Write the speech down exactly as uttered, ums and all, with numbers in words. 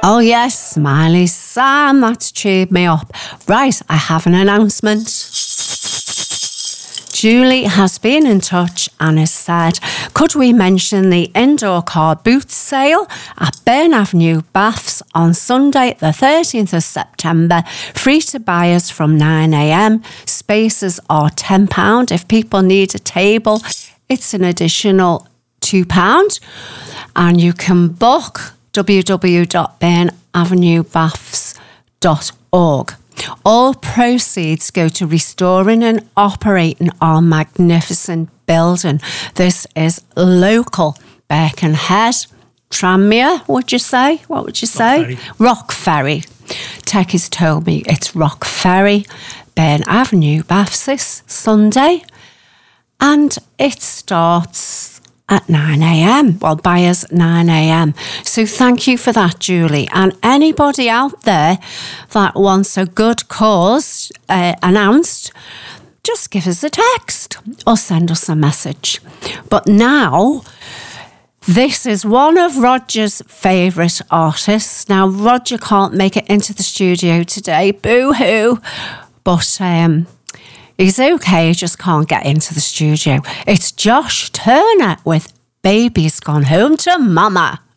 Oh yes, Smiley Sam, that's cheered me up. Right, I have an announcement. Julie has been in touch and has said, could we mention the indoor car boot sale at Burn Avenue Baths on Sunday the thirteenth of September, free to buyers from nine a.m. Spaces are ten pounds. If people need a table, it's an additional two pounds. And you can book w w w dot burn avenue baths dot org. All proceeds go to restoring and operating our magnificent building. This is local Birkenhead, Tranmere, would you say? What would you say? Rock Ferry. Tech has told me it's Rock Ferry, Burn Avenue Baths this Sunday. And it starts at nine a.m. Well, buyers nine a.m. So thank you for that, Julie. And anybody out there that wants a good cause uh, announced, just give us a text or send us a message. But now, this is one of Roger's favourite artists. Now, Roger can't make it into the studio today, boo-hoo, but um, he's okay, he just can't get into the studio. It's Josh Turner with Baby's Gone Home to Mama.